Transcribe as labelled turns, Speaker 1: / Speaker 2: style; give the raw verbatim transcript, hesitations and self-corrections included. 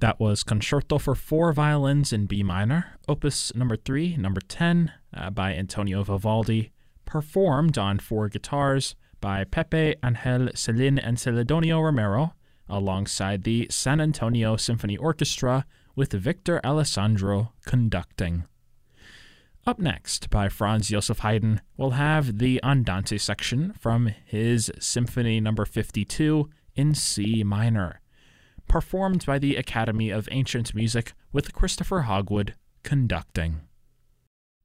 Speaker 1: That was Concerto for Four Violins in B minor, opus number three, number ten, uh, by Antonio Vivaldi, performed on four guitars by Pepe Angel Celin and Celedonio Romero, alongside the San Antonio Symphony Orchestra, with Victor Alessandro conducting. Up next, by Franz Joseph Haydn, we'll have the Andante section from his Symphony number fifty-two in C minor, performed by the Academy of Ancient Music with Christopher Hogwood conducting.